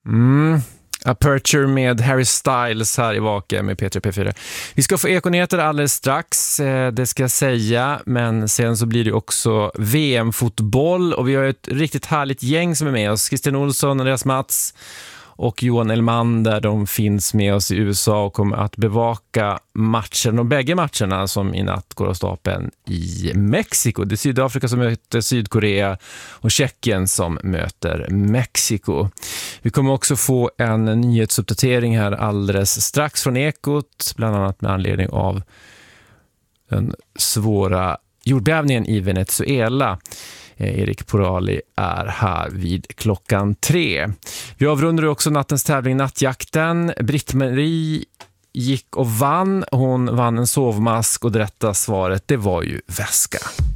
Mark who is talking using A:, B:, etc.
A: Aperture med Harry Styles här i Vaka med P3 P4. Vi ska få ekonyheter alldeles strax, det ska jag säga, men sen så blir det också VM-fotboll och vi har ett riktigt härligt gäng som är med oss. Christian Olsson, Andreas Mats och Johan Elmander, de finns med oss i USA och kommer att bevaka matchen, de bägge matcherna som i natt går av stapeln i Mexiko. Det är Sydafrika som möter Sydkorea och Tjeckien som möter Mexiko. Vi kommer också få en nyhetsuppdatering här alldeles strax från Ekot, bland annat med anledning av den svåra jordbävningen i Venezuela. Erik Porali är här vid 3:00. Vi avrundar också nattens tävling Nattjakten. Britt-Marie gick och vann. Hon vann en sovmask och det rätta svaret, det var ju väska.